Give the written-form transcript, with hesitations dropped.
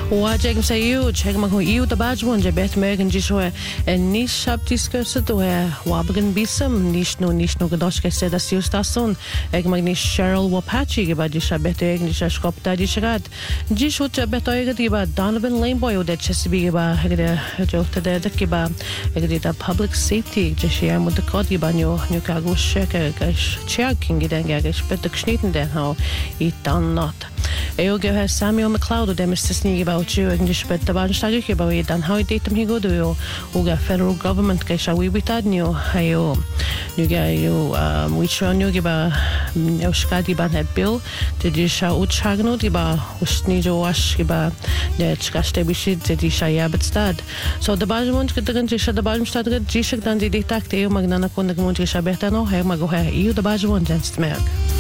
Wajeg sa iyo, check mag ho iyo tabaj mo je bet American jisho nish shab discuss to wabagan bisam nish no gadosh ke seda siu stason eg mag nish Cheryl Wapachi ge ba jisha bet eg nish skopta jishat jisho che bet eg ge ba Donovan Lameboy o de chesabi ge ba ge jo de ke ba eg de public safety jishia mo de kod ge ba nyo ka go sheke ge checking ge den ge bet de schnitten den how it done not Eoge has Samuel McLeod de Mr. Sneak about you and just bet the Banstag about it and how it date he go do uga federal government ke shawi bitadnyo hayo nuga yo which on you giba oshkadi ban het bill did you sha uchagno diba usni jo wash giba de chkaste bishid de shaya betstad so the bajmont gedagan jisha the bajmstad jishak dan di takte magnana kon gemont jisha betano hay mago hay you the bajmont just merk